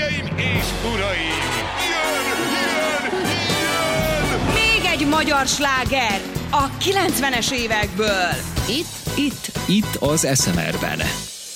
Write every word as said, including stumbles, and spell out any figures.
Hölgyeim és uraim! Jön, jön, jön! Még egy magyar sláger a kilencvenes évekből. Itt? Itt. Itt az es em er-ben.